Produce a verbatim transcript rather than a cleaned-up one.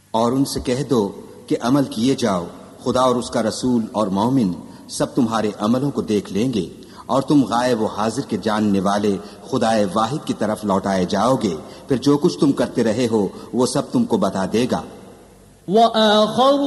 और उनसे कह दो कि अमल किए जाओ, खुदा और उसका रसूल और मोमिन सब तुम्हारे अमलों को देख लेंगे और तुम गायब व हाजिर के जानने वाले खुदाए वाहिद की तरफ लौटाए जाओगे। फिर जो कुछ तुम करते रहे हो वो सब तुमको बता देगा।